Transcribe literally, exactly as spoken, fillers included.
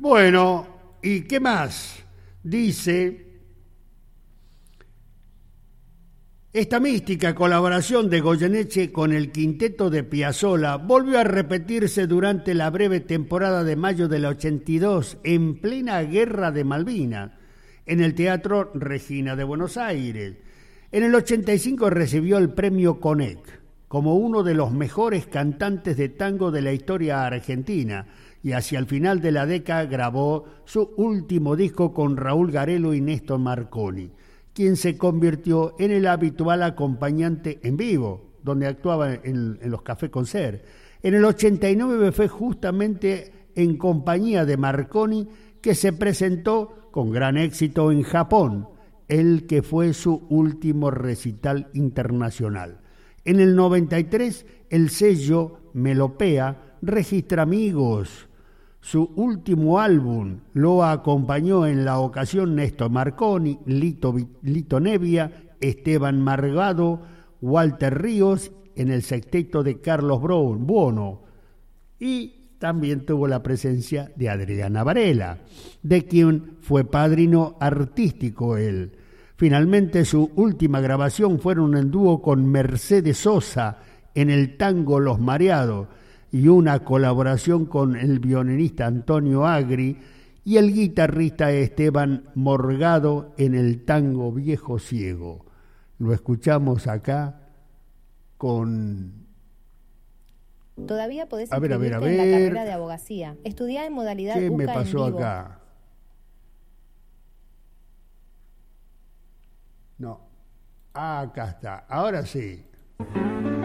Bueno, ¿y qué más? Dice... Esta mística colaboración de Goyeneche con el quinteto de Piazzolla volvió a repetirse durante la breve temporada de mayo del ochenta y dos, en plena Guerra de Malvinas, en el Teatro Regina de Buenos Aires. En el ochenta y cinco recibió el premio Conec como uno de los mejores cantantes de tango de la historia argentina, y hacia el final de la década grabó su último disco con Raúl Garelo y Néstor Marconi, quien se convirtió en el habitual acompañante en vivo, donde actuaba en, en los Café Concert. En el ochenta y nueve fue justamente en compañía de Marconi que se presentó con gran éxito en Japón, el que fue su último recital internacional. En el noventa y tres, el sello Melopea registra Amigos. Su último álbum lo acompañó en la ocasión Néstor Marconi, Lito, Lito Nevia, Esteban Margado, Walter Ríos, en el sexteto de Carlos Buono, y también tuvo la presencia de Adriana Varela, de quien fue padrino artístico él. Finalmente su última grabación fueron en dúo con Mercedes Sosa en el tango Los Mareados, y una colaboración con el violinista Antonio Agri y el guitarrista Esteban Morgado en el tango Viejo Ciego. Lo escuchamos acá con... Todavía podés a ver, a ver, a inscribirte en ver. la carrera de abogacía. Estudiá en modalidad ¿Qué U C A me en pasó vivo. acá? No. Ah, acá está. Ahora sí.